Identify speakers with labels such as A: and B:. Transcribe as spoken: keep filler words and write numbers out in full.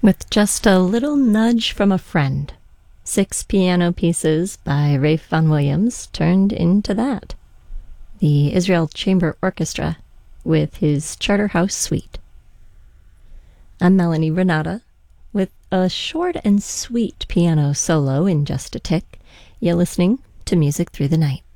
A: With just a little nudge from a friend, six piano pieces by Ralph Vaughan Williams turned into that. The Israel Chamber Orchestra with his Charterhouse Suite. I'm Melanie Renata with a short and sweet piano solo in just a tick. You're listening to Music Through the Night.